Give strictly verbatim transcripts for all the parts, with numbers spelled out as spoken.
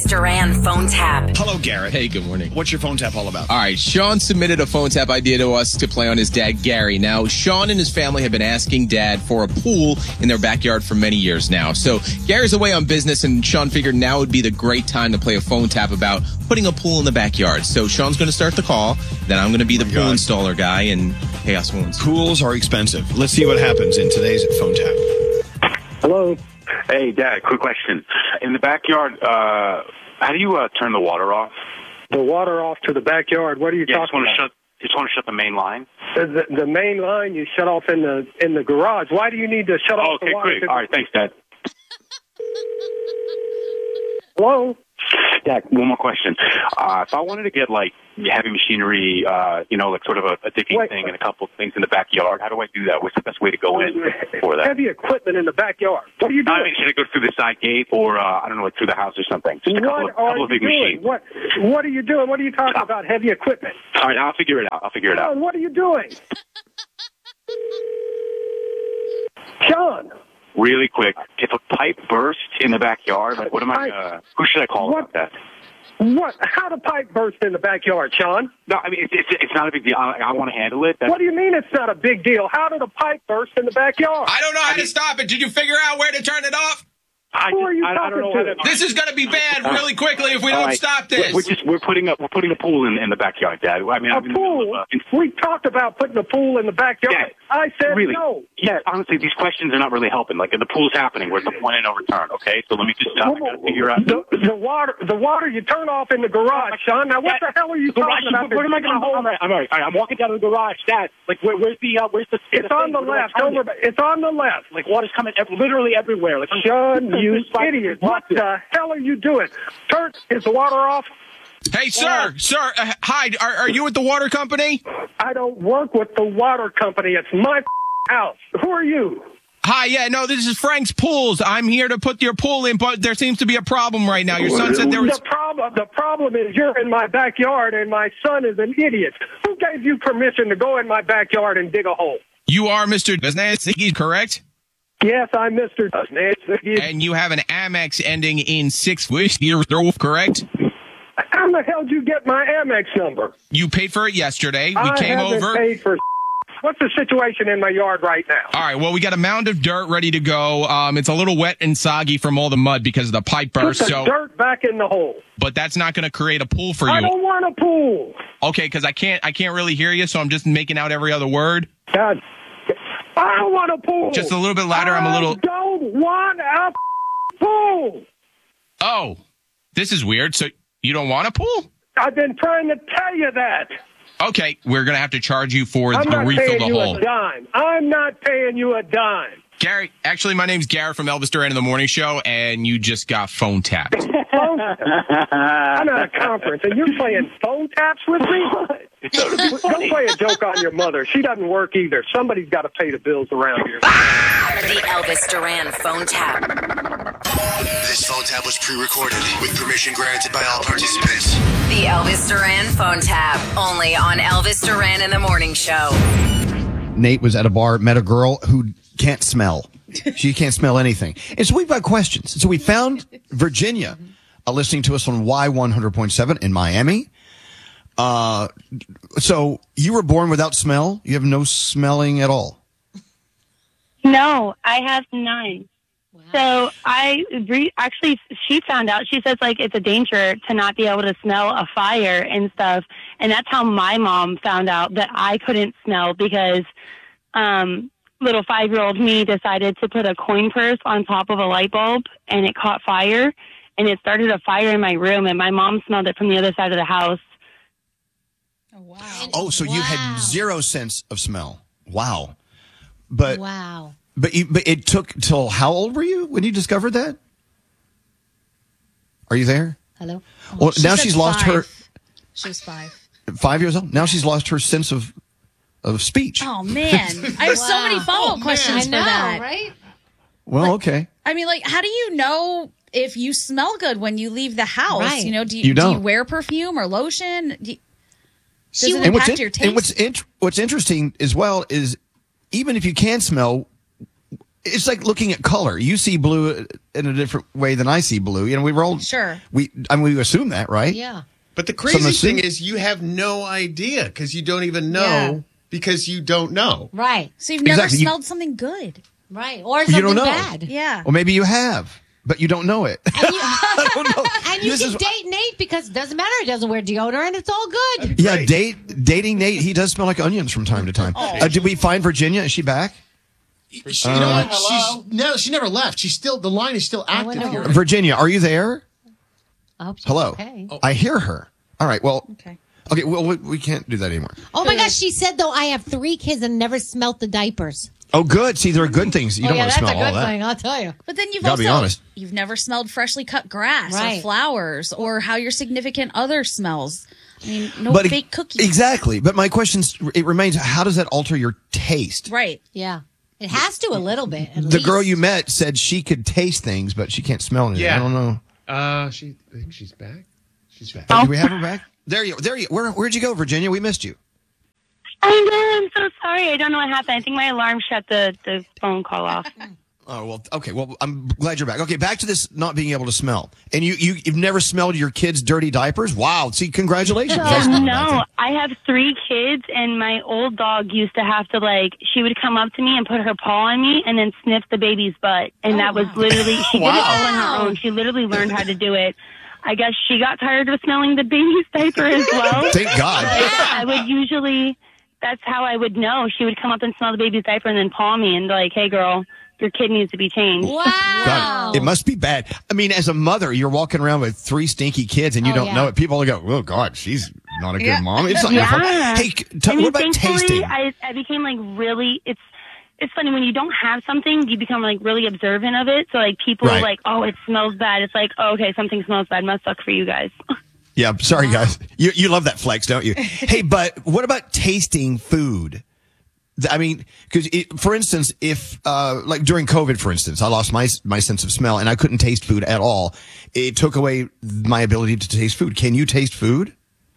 Duran phone tap. Hello, Garrett. Hey, good morning. What's your phone tap all about? All right, Sean submitted a phone tap idea to us to play on his dad, Gary. Now, Sean and his family have been asking Dad for a pool in their backyard for many years now. So, Gary's away on business, and Sean figured now would be the great time to play a phone tap about putting a pool in the backyard. So, Sean's going to start the call, then I'm going to be the oh pool God. installer guy, and chaos wins. Pools are expensive. Let's see what happens in today's phone tap. Hello. Hey, Dad, quick question. In the backyard, uh, how do you uh, turn the water off? The water off to the backyard. What are you Yeah, just talking want to about? shut. Just want to shut the main line. The, the, the main line you shut off in the in the garage. Why do you need to shut Oh, off okay, the water? quick. to All right, thanks, Dad. Hello. Dad, one more question. Uh, if I wanted to get like heavy machinery, uh, you know, like sort of a, a digging Wait. thing and a couple of things in the backyard, how do I do that? What's the best way to go in for that? Heavy equipment in the backyard. What are you doing? I mean, should I go through the side gate or, uh, I don't know, like through the house or something? Just a couple what of, couple are of you big doing? machines. What What are you doing? What are you talking about? Heavy equipment. All right, I'll figure it out. I'll figure it out. Sean, what are you doing? Sean. Really quick, if a pipe bursts in the backyard, like, what am I, Pipe? uh, who should I call What? about that? What? How the pipe burst in the backyard, Sean? No, I mean, it's, it's, it's not a big deal. I, I want to handle it. That's, What do you mean it's not a big deal? How did a pipe burst in the backyard? I don't know how to stop it. Did you figure out where to turn it off? I, Who are you I, I don't know talking how to? to, This is going to be bad really quickly if we All don't right. stop this. We're just we're putting up we're putting a pool in, in the backyard, Dad. I mean, A I'm in the middle pool? of, uh, We talked about putting a pool in the backyard. Dad, I said really? no. Yeah, honestly, these questions are not really helping. Like, the pool's happening. We're at the point of no return. Okay, so let me just uh, I gotta figure out. The, the water, the water you turn off in the garage, Sean. Now, what Dad, the hell are you the garage, talking about? Where am I Digging a going? hole? I'm all right. I'm all right. All right, I'm walking down to the garage, Dad. Like, where, where's the uh, where's the? It's the on the thing? Where do I left. turn Over. it? It's on the left. Like, water's coming ev- literally everywhere. Like, Sean, you Just like- idiot! What the hell are you doing? Turn is the water off? Hey, sir, sir, uh, hi, are, are you at the water company? I don't work with the water company. It's my house. Who are you? Hi, yeah, no, this is Frank's Pools. I'm here to put your pool in, but there seems to be a problem right now. Your son said there was... The problem, the problem is you're in my backyard and my son is an idiot. Who gave you permission to go in my backyard and dig a hole? You are Mister Vesnatsky, correct? Yes, I'm Mister Nancy. And you have an Amex ending in six years, correct? How the hell did you get my Amex number? You paid for it yesterday. We I came haven't over. paid for. What's the situation in my yard right now? All right, well, we got a mound of dirt ready to go. Um, it's a little wet and soggy from all the mud because of the pipe burst. Put the So, dirt back in the hole. but that's not going to create a pool for I you. don't want a pool. Okay, because I can't, I can't really hear you, so I'm just making out every other word. God, I don't want a pool. Just a little bit louder. I'm a little. I don't want a pool. Oh, this is weird. So you don't want a pool? I've been trying to tell you that. Okay, we're going to have to charge you for I'm the not refill paying the you hole. a dime. I'm not paying you a dime. Gary, actually, my name's Garrett from Elvis Duran in the Morning Show, and you just got phone tapped. Phone, I'm at a conference, and you're playing phone taps with me? Don't play a joke on your mother. She doesn't work either. Somebody's got to pay the bills around here. The Elvis Duran phone tap. This phone tap was pre-recorded with permission granted by all participants. The Elvis Duran phone tap. Only on Elvis Duran in the Morning Show. Nate was at a bar, met a girl who can't smell. She can't smell anything. And so we've got questions. So we found Virginia uh, listening to us on Y one hundred point seven in Miami. Uh, so you were born without smell? You have no smelling at all? No, I have none. Wow. So I re- actually, she found out, she says like it's a danger to not be able to smell a fire and stuff. And that's how my mom found out that I couldn't smell because, um, little five-year-old me decided to put a coin purse on top of a light bulb and it caught fire and it started a fire in my room and my mom smelled it from the other side of the house. Oh, wow. Oh, so wow. you had zero sense of smell. Wow. But, wow. But, you, but it took till how old were you when you discovered that? Are you there? Hello? Oh, Well, she now said she's lost five. her. She was five. Five years old? Now she's lost her sense of of speech. Oh, man. I have wow. so many follow-up oh, questions for I know, that. Right? Well, like, okay. I mean, like, how do you know if you smell good when you leave the house? Right. You know, do you, You do don't. you wear perfume or lotion? Do you, does She it would- And what's, impact in- your taste? and what's, int- what's interesting as well is even if you can smell, it's like looking at color. You see blue in a different way than I see blue. You know, we roll. Sure. We, I mean, we assume that, right? Yeah. But the crazy Some thing assume- is you have no idea because you don't even know Yeah. because you don't know. Right. So you've never Exactly. You- smelled something good. Right. Or You something don't know. bad. Yeah. Well, maybe you have, but you don't know it. And you, I don't know. and you This can is- date Nate because it doesn't matter. He doesn't wear deodorant. It's all good. Yeah, date dating Nate. He does smell like onions from time to time. Oh. Uh, did we find Virginia? Is she back? She, you know what? She's no, she never left. She's still the line is still active here. Virginia, are you there? I hope she's Hello. okay. I hear her. All right. Well. Okay. Okay. Well, we, we can't do that anymore. Oh my gosh, she said though I have three kids and never smelt the diapers. Oh, good. See, there are good things. You oh don't yeah, want to that's smell a all good that. thing, I'll tell you. But then you've Gotta also be honest. you've never smelled freshly cut grass Right. or flowers or how your significant other smells. I mean, no But fake cookies. exactly. But my question it remains: how does that alter your taste? Right. Yeah. It has to a little bit. At The least. girl you met said she could taste things, but she can't smell anything. Yeah. I don't know. Uh, she. I think she's back. She's back. Oh, do we have her back? There you. There you. Where? Where'd you go, Virginia? We missed you. I know. I'm so sorry. I don't know what happened. I think my alarm shut the, the phone call off. Oh well. Okay. Well, I'm glad you're back. Okay, back to this not being able to smell. And you you you've never smelled your kids' dirty diapers? Wow. See, congratulations. That's So, not a bad no, thing. I have three kids, and my old dog used to have to, like, she would come up to me and put her paw on me and then sniff the baby's butt. And that was literally, she did it all on her own. She literally learned how to do it. I guess she got tired of smelling the baby's diaper as well. Thank God. I would usually, that's how I would know. She would come up and smell the baby's diaper and then paw me and be like, hey, girl, your kid needs to be changed. Wow. God, it must be bad. I mean, as a mother, you're walking around with three stinky kids and you Oh, don't yeah. know it. People will go, oh, God, she's not a good Yeah. mom. It's not your fault. Yeah. Hey, t- I mean, what about thankfully, tasting? I, I became like really, it's, it's funny when you don't have something, you become like really observant of it. So like people Right. are like, oh, it smells bad. It's like, oh, okay, something smells bad. Must suck for you guys. Yeah, sorry, guys. You you love that flex, don't you? Hey, but what about tasting food? Th- I mean, because for instance, if uh, like during COVID, for instance, I lost my my sense of smell and I couldn't taste food at all. It took away my ability to taste food. Can you taste food?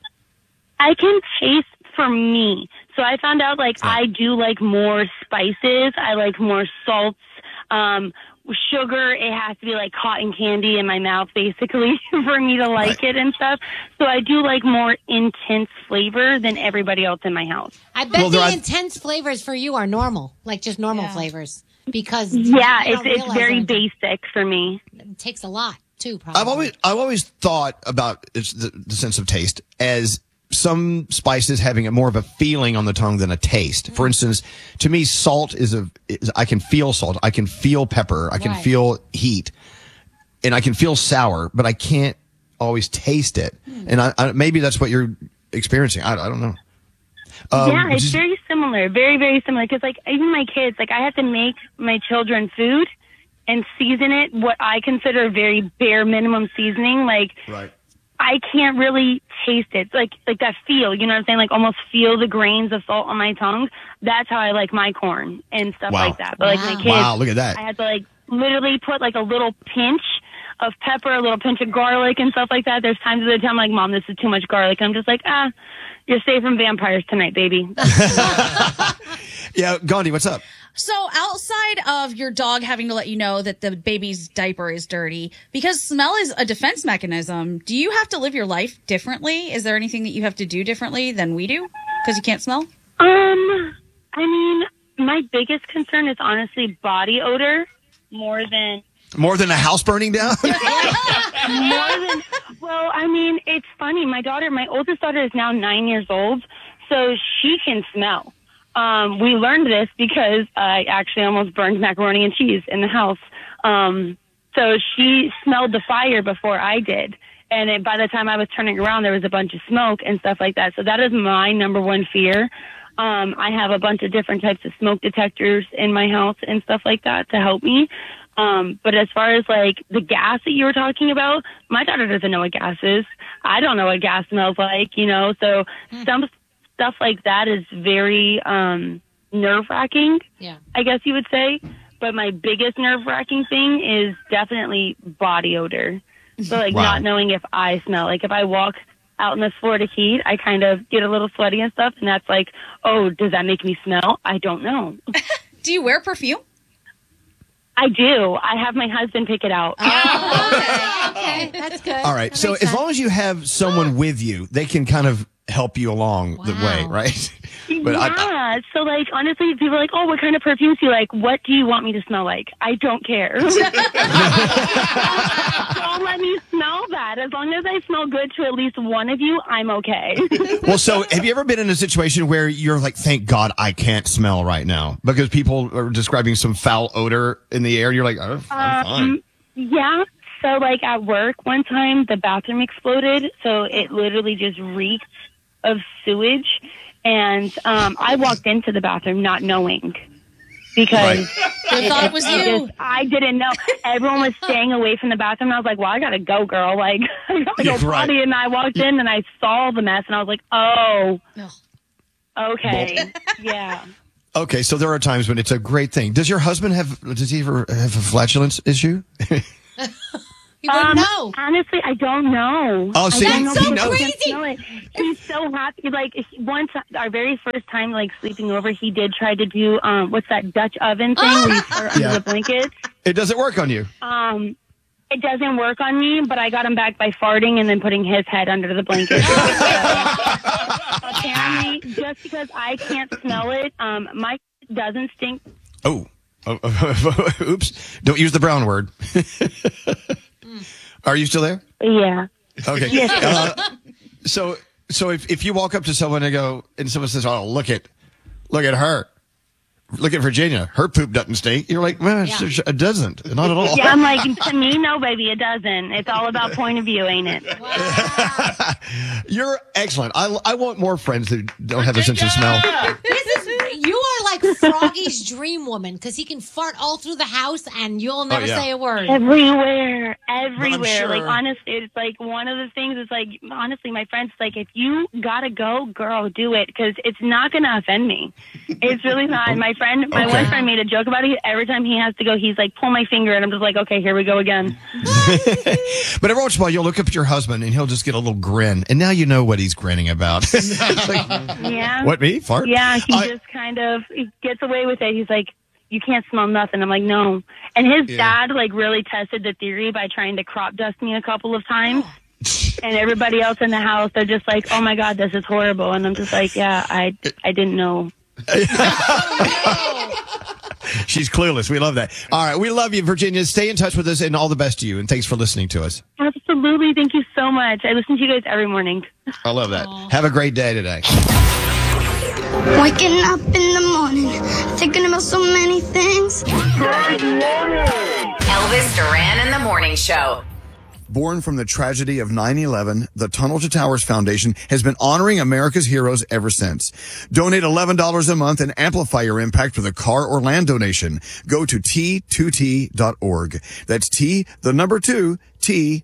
I can taste for me. So I found out like I do like more spices. I like more salts. Um, sugar, it has to be like cotton candy in my mouth basically for me to like it and stuff. So I do like more intense flavor than everybody else in my house. I bet Well, the there are- intense flavors for you are normal, like just normal Yeah. flavors, because Yeah, you it's don't it's realize very they're- basic for me. It takes a lot too. Probably. I've always I've always thought about it's the, the sense of taste as some spices having a more of a feeling on the tongue than a taste. For instance, to me, salt is a is, I can feel salt, I can feel pepper, I can Right. feel heat, and I can feel sour, but I can't always taste it. And I, I, maybe that's what you're experiencing. I, I don't know. Um, yeah, it's just- very similar, very, very similar. Because, like, even my kids, like, I have to make my children food and season it what I consider very bare minimum seasoning. Like, right. I can't really taste it. Like, like that feel, you know what I'm saying? Like, almost feel the grains of salt on my tongue. That's how I like my corn and stuff Wow. like that. But, like, my Wow. kids, Wow, look at that. I had to, like, literally put, like, a little pinch of pepper, a little pinch of garlic and stuff like that. There's times of the time, like, Mom, this is too much garlic. And I'm just like, ah, you're safe from vampires tonight, baby. Yeah, Gandhi, what's up? So outside of your dog having to let you know that the baby's diaper is dirty, because smell is a defense mechanism, do you have to live your life differently? Is there anything that you have to do differently than we do because you can't smell? Um, I mean, my biggest concern is honestly body odor more than More than a house burning down? more than. Well, I mean, it's funny. My daughter, my oldest daughter, is now nine years old, so she can smell. Um, we learned this because I actually almost burned macaroni and cheese in the house. Um, so she smelled the fire before I did. And then by the time I was turning around, there was a bunch of smoke and stuff like that. So that is my number one fear. Um, I have a bunch of different types of smoke detectors in my house and stuff like that to help me. Um, but as far as like the gas that you were talking about, my daughter doesn't know what gas is. I don't know what gas smells like, you know, so some stuff like that is very, um, nerve wracking, Yeah. I guess you would say. But my biggest nerve wracking thing is definitely body odor. So like Wow. not knowing if I smell, like if I walk out in the Florida heat, I kind of get a little sweaty and stuff. And that's like, oh, does that make me smell? I don't know. Do you wear perfume? I do. I have my husband pick it out. Oh, okay. okay, that's good. All right. That So makes as sense. long as you have someone with you, they can kind of help you along the way, right? But yeah. I, so, like, honestly, people are like, oh, what kind of perfumes do you like? What do you want me to smell like? I don't care. Don't let me smell that. As long as I smell good to at least one of you, I'm okay. well, so have you ever been in a situation where you're like, thank God I can't smell right now because people are describing some foul odor in the air? You're like, oh, I'm fine. Um, yeah. So, like, at work one time, the bathroom exploded. So it literally just reeked of sewage. And um, I walked into the bathroom not knowing because They it, thought it was it you. just- I didn't know. Everyone was staying away from the bathroom. And I was like, well, I got to go, girl. Like, I got to go Yeah, right. potty. And I walked in and I saw the mess and I was like, oh, okay. Yeah. Okay, so there are times when it's a great thing. Does your husband have, does he ever have a flatulence issue? You wouldn't know. Honestly, I don't know. Oh, see, I don't That's know so because I crazy. can't smell it. He's so happy. Like he- once, our very first time, like sleeping over, he did try to do um, what's that Dutch oven thing where you fart under Yeah. the blankets. It doesn't work on you. Um, it doesn't work on me, but I got him back by farting and then putting his head under the blanket. Apparently, just because I can't smell it, um, my doesn't stink. Oh. Oh, oops. Don't use the brown word. Are you still there? Yeah. Okay. Yes. Uh, so, so if, if you walk up to someone and go, and someone says, "Oh, look at, look at her, look at Virginia, her poop doesn't stink," you're like, "Man, Yeah. it doesn't, not at all." Yeah, I'm like, to me, no, baby, it doesn't. It's all about point of view, ain't it? You're excellent. I, I want more friends that don't have a sense of smell. This is you are like Froggy's dream woman because he can fart all through the house and you'll never yeah. say a word. Everywhere, everywhere. sure. Like, honestly, it's like one of the things is like, honestly, my friends, like, if you gotta go, girl, do it because it's not gonna offend me. It's really not. My friend, my Okay. one friend made a joke about it. Every time he has to go, he's like, pull my finger, and I'm just like, okay, here we go again. But every once in a while, you'll look up at your husband and he'll just get a little grin, and now you know what he's grinning about. It's like, Yeah. what, me? Fart? Yeah, he I- just kind of he gets away with it. He's like, you can't smell nothing. I'm like, no. And his Yeah. dad, like, really tested the theory by trying to crop dust me a couple of times. And everybody else in the house, they're just like, oh, my God, this is horrible. And I'm just like, yeah, I, I didn't know. She's clueless. We love that. All right. We love you, Virginia. Stay in touch with us, and all the best to you. And thanks for listening to us. Absolutely. Thank you so much. I listen to you guys every morning. I love that. Have a great day today. Waking up in the morning, thinking about so many things. Elvis Duran in the Morning Show. Born from the tragedy of nine eleven, the Tunnel to Towers Foundation has been honoring America's heroes ever since. Donate eleven dollars a month and amplify your impact with a car or land donation. Go to T two T dot org. That's T, the number two, T.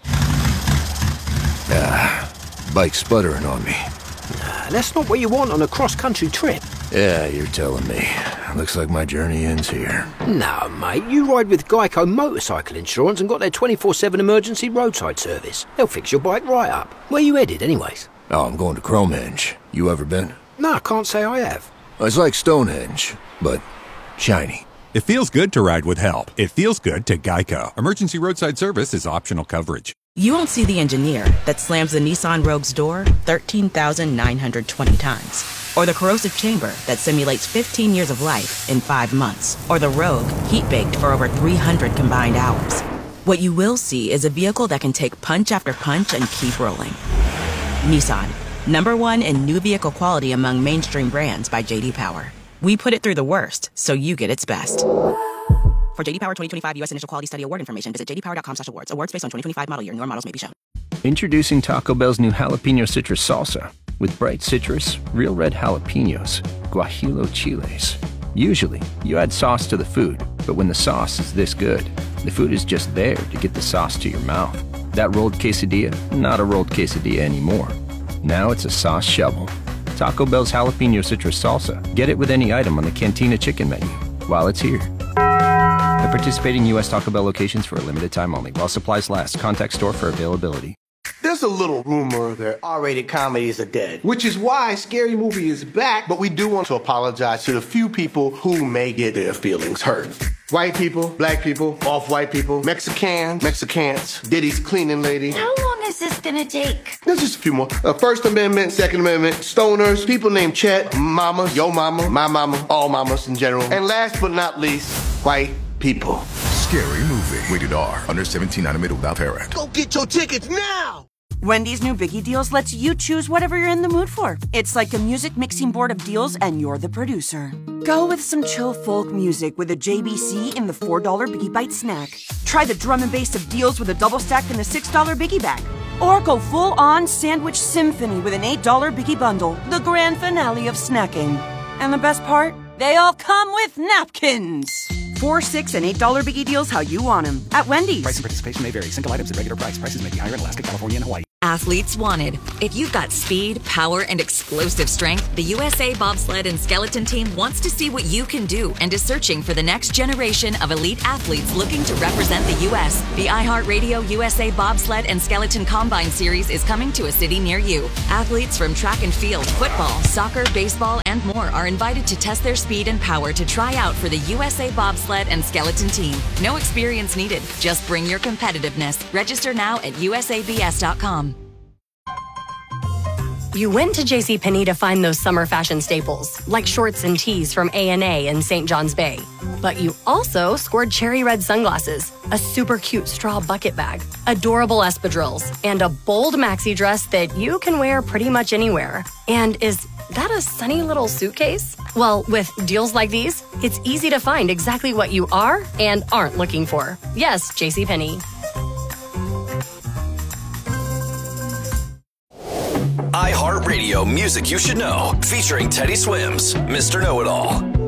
Ah, bike sputtering on me. That's not what you want on a cross-country trip. Yeah, you're telling me. Looks like my journey ends here. No, mate, you ride with Geico Motorcycle Insurance and got their twenty-four seven emergency roadside service. They'll fix your bike right up. Where you headed, anyways? Oh, I'm going to Cromhenge. You ever been? No, I can't say I have. It's like Stonehenge, but shiny. It feels good to ride with help. It feels good to Geico. Emergency roadside service is optional coverage. You won't see the engineer that slams the Nissan Rogue's door thirteen thousand nine hundred twenty times. Or the corrosive chamber that simulates fifteen years of life in five months. Or the Rogue heat-baked for over three hundred combined hours. What you will see is a vehicle that can take punch after punch and keep rolling. Nissan, number one in new vehicle quality among mainstream brands by J D Power. We put it through the worst, so you get its best. For J D Power twenty twenty-five U S Initial Quality Study Award information, visit j d power dot com slash awards. Awards based on twenty twenty-five model year. Newer models may be shown. Introducing Taco Bell's new jalapeno citrus salsa. With bright citrus, real red jalapenos, guajillo chiles. Usually, you add sauce to the food, but when the sauce is this good, the food is just there to get the sauce to your mouth. That rolled quesadilla, not a rolled quesadilla anymore. Now it's a sauce shovel. Taco Bell's jalapeno citrus salsa. Get it with any item on the Cantina chicken menu while it's here. At participating U S Taco Bell locations for a limited time only. While supplies last. Contact store for availability. There's a little rumor that R-rated comedies are dead, which is why Scary Movie is back, but we do want to apologize to the few people who may get their feelings hurt. White people, black people, off-white people, Mexicans, Mexicans, Diddy's cleaning lady. How long is this gonna take? There's just a few more. Uh, First Amendment, Second Amendment, stoners, people named Chet, mama, yo mama, my mama, all mamas in general. And last but not least, white people. Scary Movie. Rated R. Under seventeen, not admitted without parent. Go get your tickets now! Wendy's new Biggie Deals lets you choose whatever you're in the mood for. It's like a music mixing board of deals, and you're the producer. Go with some chill folk music with a J B C in the four dollar Biggie Bite snack. Try the drum and bass of deals with a double stack in the six dollar Biggie Bag. Or go full-on sandwich symphony with an eight dollar Biggie Bundle, the grand finale of snacking. And the best part? They all come with napkins. Four, six, and eight dollar Biggie Deals how you want them at Wendy's. Price and participation may vary. Single items at regular price. Prices may be higher in Alaska, California, and Hawaii. Athletes wanted. If you've got speed, power, and explosive strength, the U S A Bobsled and Skeleton Team wants to see what you can do and is searching for the next generation of elite athletes looking to represent the U S. The iHeartRadio U S A Bobsled and Skeleton Combine Series is coming to a city near you. Athletes from track and field, football, soccer, baseball, and more are invited to test their speed and power to try out for the U S A Bobsled and Skeleton Team. No experience needed. Just bring your competitiveness. Register now at U S A B S dot com. You went to JCPenney to find those summer fashion staples, like shorts and tees from A and A in Saint John's Bay. But you also scored cherry red sunglasses, a super cute straw bucket bag, adorable espadrilles, and a bold maxi dress that you can wear pretty much anywhere. And is that a sunny little suitcase? Well, with deals like these, it's easy to find exactly what you are and aren't looking for. Yes, JCPenney. iHeartRadio Music You Should Know, featuring Teddy Swims, Mister Know-It-All.